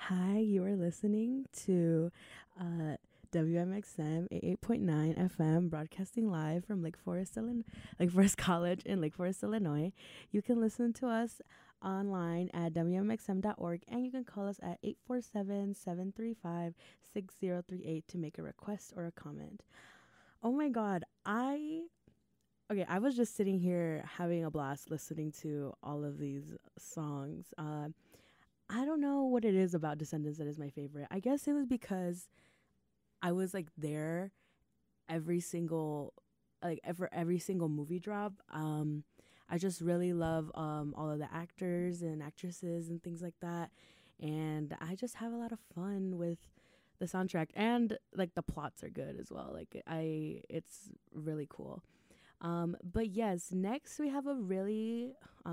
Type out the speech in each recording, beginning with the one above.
Hi, you are listening to uh, WMXM 88.9 FM, broadcasting live from Lake Forest College in Lake Forest, Illinois. You can listen to us online at WMXM.org, and you can call us at 847-735-6038 to make a request or a comment. Oh my God, I was just sitting here having a blast listening to all of these songs. I don't know what it is about Descendants that is my favorite. I guess it was because I was like there every single for every single movie drop. I just really love all of the actors and actresses and things like that. And I just have a lot of fun with the soundtrack, and like the plots are good as well. It's really cool. But yes, next we have a really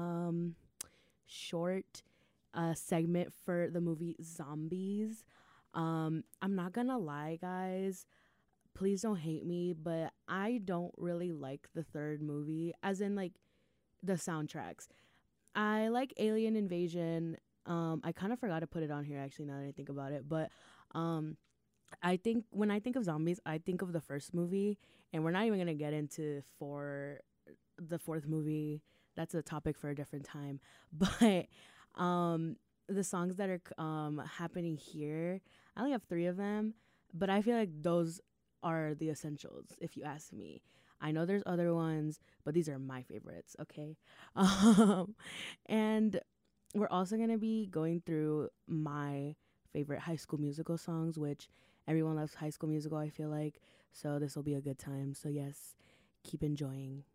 short segment for the movie Zombies. I'm not gonna lie, guys. Please don't hate me, but I don't really like the third movie, as in like the soundtracks. I like Alien Invasion. I kind of forgot to put it on here actually now that I think about it, but um, I think when I think of zombies, I think of the first movie, and we're not even gonna get into for the fourth movie. That's a topic for a different time. But the songs that are happening here, I only have three of them, but I feel like those are the essentials. If you ask me, I know there's other ones, but these are my favorites. Okay, and we're also gonna be going through my favorite High School Musical songs, which everyone loves High School Musical, I feel like. So this will be a good time. So yes, keep enjoying.